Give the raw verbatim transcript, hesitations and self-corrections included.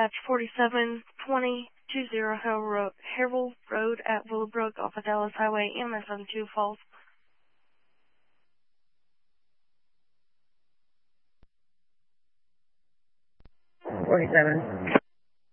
dispatch forty-seven twenty two zero Haverhill Road at Willowbrook off of Dallas Highway, M S M two Falls. forty-seven.